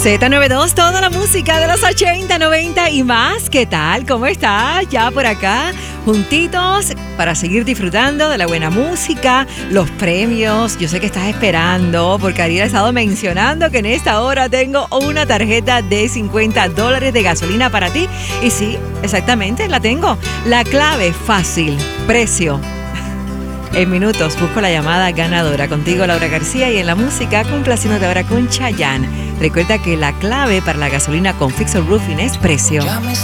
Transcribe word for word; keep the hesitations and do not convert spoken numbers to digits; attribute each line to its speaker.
Speaker 1: Z noventa y dos, toda la música de los ochenta, noventa y más. ¿Qué tal? ¿Cómo estás? Ya por acá, juntitos para seguir disfrutando de la buena música, los premios. Yo sé que estás esperando porque Ariel ha estado mencionando que en esta hora tengo una tarjeta de cincuenta dólares de gasolina para ti. Y sí, exactamente, la tengo. La clave fácil, precio. En minutos busco la llamada ganadora. Contigo, Laura García, y en la música, complaciéndote ahora con Chayanne. Recuerda que la clave para la gasolina con Fixer Roofing es precio.